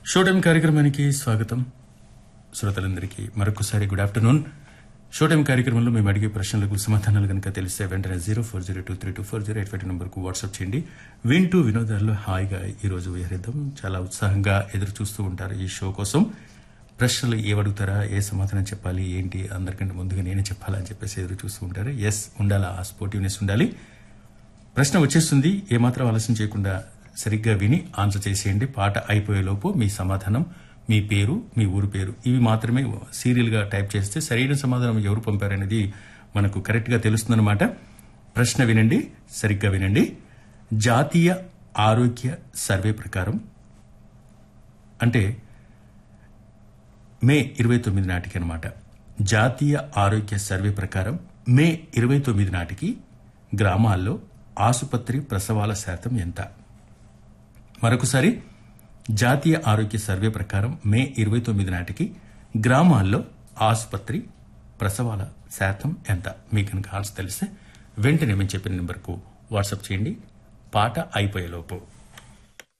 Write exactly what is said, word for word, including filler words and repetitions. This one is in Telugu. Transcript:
షో టైం కార్యక్రమానికి స్వాగతం. శ్రోతలందరికీ మరొకసారి గుడ్ ఆఫ్టర్నూన్. షో టైం కార్యక్రమంలో మేము అడిగే ప్రశ్నలకు సమాధానాలు కనుక తెలిస్తే వెంటనే zero four zero two three two four zero eight five నంబర్కు వాట్సాప్ చేయండి. వింటూ వినోదాల్లో హాయిగా ఈ రోజు విహరిద్దాం. చాలా ఉత్సాహంగా ఎదురు చూస్తూ ఉంటారు ఈ షో కోసం. ప్రశ్నలు ఏమడుగుతారా, ఏ సమాధానం చెప్పాలి, ఏంటి అందరికంటే ముందుగా నేనే చెప్పాలా అని చెప్పేసి ఎదురు చూస్తూ ఉంటారు. ఎస్, ఉండాలా, ఆ స్పోర్టివ్నెస్ ఉండాలి. ప్రశ్న వచ్చేస్తుంది. ఏమాత్రం ఆలస్యం చేయకుండా సరిగ్గా విని ఆన్సర్ చేసేయండి. పాట అయిపోయేలోపు మీ సమాధానం, మీ పేరు, మీ ఊరు పేరు ఇవి మాత్రమే సీరియల్ గా టైప్ చేస్తే సరైన సమాధానం ఎవరు పంపారనేది మనకు కరెక్ట్ గా తెలుస్తుందన్నమాట. ప్రశ్న వినండి, సరిగ్గా వినండి. జాతీయ ఆరోగ్య సర్వే ప్రకారం అంటే మే ఇరవై తొమ్మిది నాటికి అనమాట. జాతీయ ఆరోగ్య సర్వే ప్రకారం మే ఇరవై తొమ్మిది నాటికి గ్రామాల్లో ఆసుపత్రి ప్రసవాల శాతం ఎంత? మరొకసారి, జాతీయ ఆరోగ్య సర్వే ప్రకారం మే ఇరవై తొమ్మిది నాటికి గ్రామాల్లో ఆసుపత్రి ప్రసవాల శాతం ఎంత? మీకు కనుక ఆన్సర్ తెలిస్తే వెంటనే మేము చెప్పిన నెంబర్కు వాట్సాప్ చేయండి పాట అయిపోయేలోపు.